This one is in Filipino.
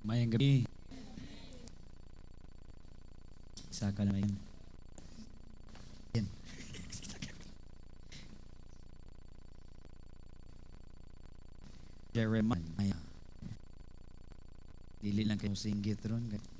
Mayang gabi. Isa ka lang yan. Yan. Jeremiah. Dili lang kayo singgit ron.